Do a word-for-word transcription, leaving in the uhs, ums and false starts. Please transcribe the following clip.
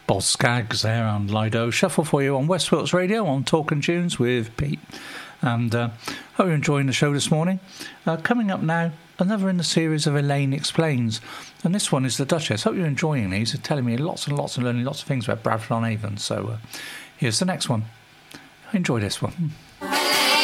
Boz Scaggs there on Lido Shuffle for you on West Wilts Radio on Talking Tunes with Pete. And uh, hope you're enjoying the show this morning. Uh, coming up now, another in the series of Elaine Explains. And this one is the Duchess. Hope you're enjoying these. They're telling me lots and lots and learning lots of things about Bradford-on-Avon. So uh, here's the next one. Enjoy this one.